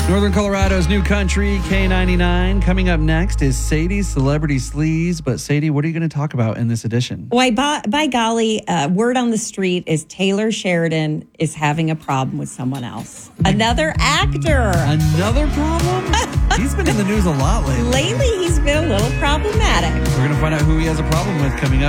Northern Colorado's new country, K99. Coming up next is Sadie's Celebrity Sleaze. But Sadie, what are you going to talk about in this edition? Why, by golly, word on the street is Taylor Sheridan is having a problem with someone else. Another actor. Another problem? He's been in the news a lot lately. Lately, he's been a little problematic. We're going to find out who he has a problem with coming up.